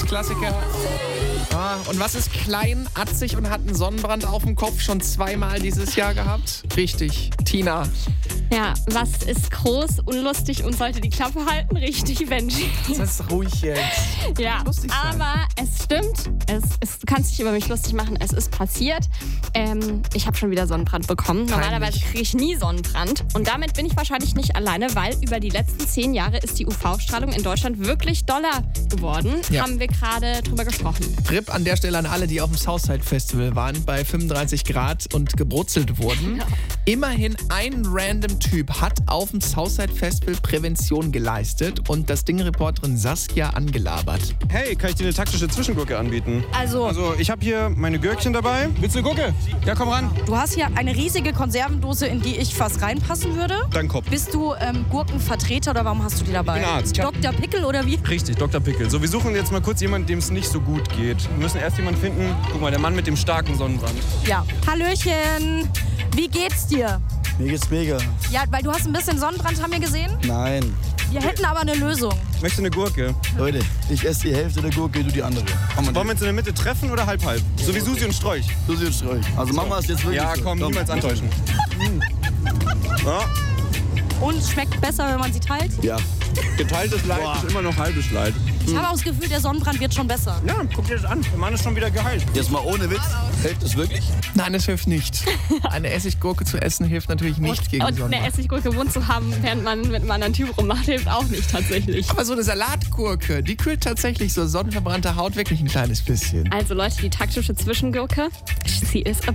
Klassiker. Und was ist klein, atzig und hat einen Sonnenbrand auf dem Kopf schon 2-mal dieses Jahr gehabt? Richtig, Tina. Ja, was ist groß, unlustig und sollte die Klappe halten? Richtig, Benji. Das ist ruhig jetzt. Ja, Lustig sein. aber es stimmt. Du kannst dich über mich lustig machen. Es ist passiert. Ich habe schon wieder Sonnenbrand bekommen. Normalerweise kriege ich nie Sonnenbrand. Und damit bin ich wahrscheinlich nicht alleine, weil über die letzten 10 Jahre ist die UV-Strahlung in Deutschland wirklich doller geworden. Ja. Haben wir gerade drüber gesprochen. Trip an der Stelle an alle, die auf dem Southside Festival waren, bei 35 Grad und gebrutzelt wurden. Ja. Immerhin ein random Typ hat auf dem Southside Festival Prävention geleistet und das Ding-Reporterin Saskia angelabert. Hey, kann ich dir eine taktische Zwischengurke anbieten? Also, Ich habe hier meine Gürkchen dabei. Willst du eine Gurke? Ja, komm ran. du hast hier eine riesige Konservendose, in die ich fast reinpassen würde. Dein Kopf. Bist du Gurkenvertreter oder warum hast du die dabei? Ich bin Arzt. Dr. Pickel oder wie? Richtig, Dr. Pickel. So, wir suchen jetzt mal kurz jemanden, dem es nicht so gut geht. Wir müssen erst jemanden finden. Guck mal, der Mann mit dem starken Sonnenbrand. Ja. Hallöchen, wie geht's dir? Mir geht's mega. Ja, weil du hast ein bisschen Sonnenbrand, haben wir gesehen. Nein. Wir hätten aber eine Lösung. Möchtest du eine Gurke? Leute, ich esse die Hälfte der Gurke, du die andere. Wollen wir uns in der Mitte treffen oder halb-halb? So wie Susi und Strolch. Susi und Strolch. Also machen wir es jetzt wirklich Ja, so. komm, niemals antäuschen. Ja, Und schmeckt besser, wenn man sie teilt. Ja. geteiltes Leid ist immer noch halbes Leid. Ich habe auch das Gefühl, der Sonnenbrand wird schon besser. Ja, guck dir das an. Der Mann ist schon wieder geheilt. Jetzt mal ohne Witz. Hilft das wirklich? Nein, es hilft nicht. Eine Essiggurke zu essen hilft natürlich nicht gegen Und eine Sonnenbrand. Essiggurke im Mund zu haben, während man mit einem anderen Typ rummacht, hilft auch nicht tatsächlich. Aber so eine Salatgurke, die kühlt tatsächlich so sonnenverbrannte Haut wirklich ein kleines bisschen. Also Leute, die taktische Zwischengurke, sie ist a